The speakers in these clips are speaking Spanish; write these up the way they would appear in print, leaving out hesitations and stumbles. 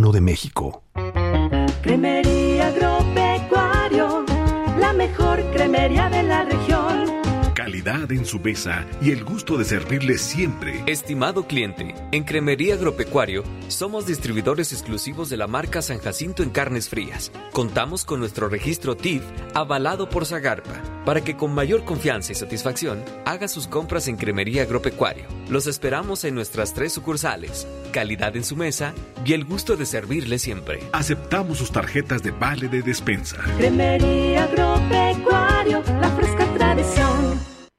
Gobierno de México. Cremería Agropecuario, la mejor cremería de la región. Calidad en su mesa y el gusto de servirle siempre. Estimado cliente, en Cremería Agropecuario somos distribuidores exclusivos de la marca San Jacinto en carnes frías. Contamos con nuestro registro TIF avalado por Zagarpa para que con mayor confianza y satisfacción haga sus compras en Cremería Agropecuario. Los esperamos en nuestras 3 sucursales. Calidad en su mesa y el gusto de servirle siempre. Aceptamos sus tarjetas de vale de despensa. Cremería Agropecuario, la fresca tradición.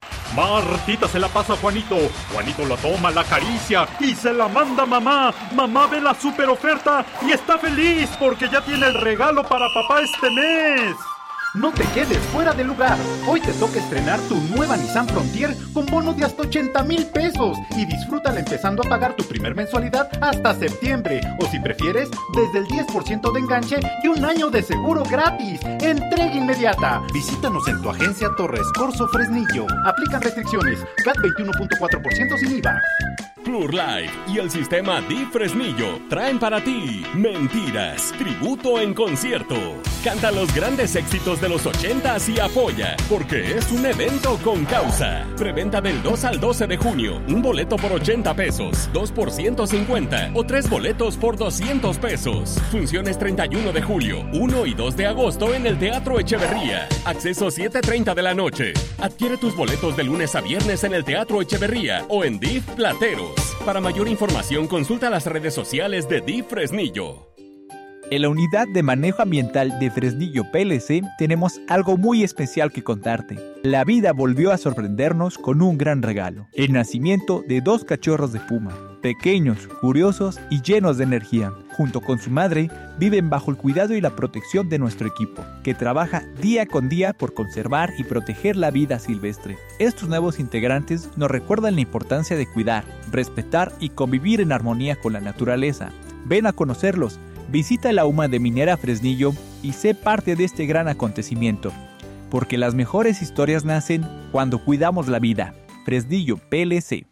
Martita se la pasa a Juanito. Juanito la toma, la acaricia y se la manda a mamá. Mamá ve la super oferta y está feliz porque ya tiene el regalo para papá este mes. No te quedes fuera de lugar. Hoy te toca estrenar tu nueva Nissan Frontier con bono de hasta 80,000 pesos y disfrútala empezando a pagar tu primer mensualidad hasta septiembre. O si prefieres, desde el 10% de enganche y 1 año de seguro gratis. Entrega inmediata. Visítanos en tu agencia Torres Corso Fresnillo. Aplican restricciones. CAT 21.4% sin IVA. Club Live y el sistema DIF Fresnillo traen para ti Mentiras, tributo en concierto. Canta los grandes éxitos de los 80s y apoya, porque es un evento con causa. Preventa del 2 al 12 de junio. Un boleto por 80 pesos, 2 por 150 o 3 boletos por 200 pesos. Funciones 31 de julio, 1 y 2 de agosto en el Teatro Echeverría. Acceso 7:30 de la noche. Adquiere tus boletos de lunes a viernes en el Teatro Echeverría o en DIF Plateros. Para mayor información, consulta las redes sociales de DIF Fresnillo. En la Unidad de Manejo Ambiental de Fresnillo PLC tenemos algo muy especial que contarte. La vida volvió a sorprendernos con un gran regalo: el nacimiento de 2 cachorros de puma. Pequeños, curiosos y llenos de energía. Junto con su madre, viven bajo el cuidado y la protección de nuestro equipo, que trabaja día con día por conservar y proteger la vida silvestre. Estos nuevos integrantes nos recuerdan la importancia de cuidar, respetar y convivir en armonía con la naturaleza. Ven a conocerlos, visita la UMA de Minera Fresnillo y sé parte de este gran acontecimiento. Porque las mejores historias nacen cuando cuidamos la vida. Fresnillo PLC.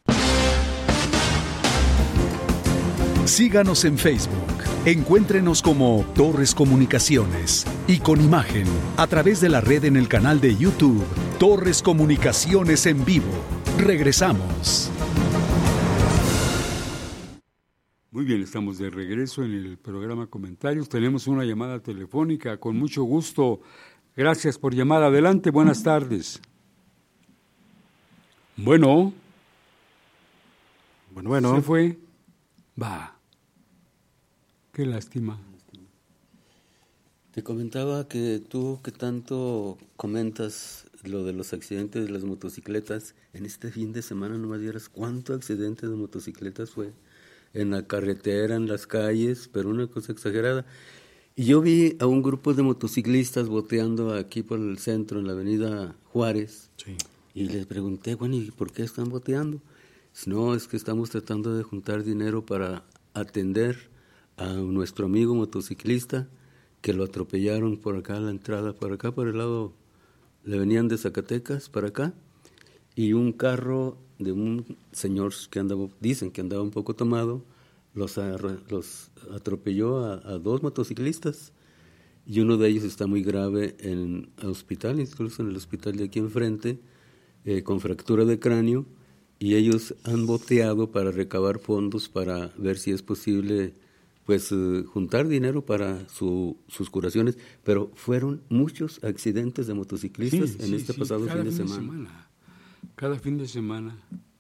Síganos en Facebook. Encuéntrenos como Torres Comunicaciones y con imagen a través de la red en el canal de YouTube Torres Comunicaciones en vivo. Regresamos. Muy bien, estamos de regreso en el programa Comentarios. Tenemos una llamada telefónica, con mucho gusto. Gracias por llamar. Adelante, buenas tardes. Bueno. ¿Se fue? Va. Qué lástima. Te comentaba que tú que tanto comentas lo de los accidentes de las motocicletas, en este fin de semana no me dieras cuánto accidente de motocicletas fue en la carretera, en las calles, pero una cosa exagerada. Y yo vi a un grupo de motociclistas boteando aquí por el centro, en la avenida Juárez, sí. Y les pregunté, bueno, ¿y por qué están boteando? No, es que estamos tratando de juntar dinero para atender a nuestro amigo motociclista que lo atropellaron por acá a la entrada, por acá, por el lado, le venían de Zacatecas para acá, y un carro de un señor que andaba, dicen que andaba un poco tomado, los atropelló a 2 motociclistas, y uno de ellos está muy grave en el hospital, incluso en el hospital de aquí enfrente, con fractura de cráneo, y ellos han boteado para recabar fondos para ver si es posible juntar dinero para sus curaciones, pero fueron muchos accidentes de motociclistas pasado fin de semana. Cada fin de semana.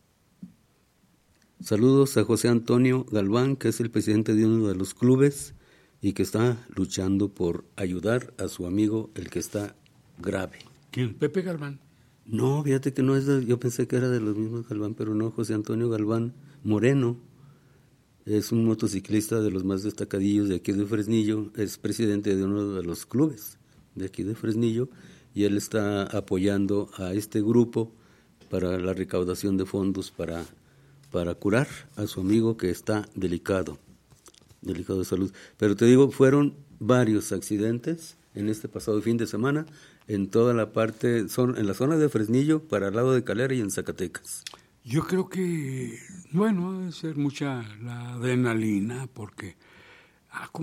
Saludos a José Antonio Galván, que es el presidente de uno de los clubes y que está luchando por ayudar a su amigo, el que está grave. ¿Quién? ¿Pepe Galván? No, fíjate que no es yo pensé que era de los mismos Galván, pero no, José Antonio Galván Moreno. Es un motociclista de los más destacadillos de aquí de Fresnillo, es presidente de uno de los clubes de aquí de Fresnillo, y él está apoyando a este grupo para la recaudación de fondos para curar a su amigo que está delicado de salud. Pero te digo, fueron varios accidentes en este pasado fin de semana, en toda la parte, en la zona de Fresnillo, para el lado de Calera y en Zacatecas. Yo creo que, debe ser mucha la adrenalina, porque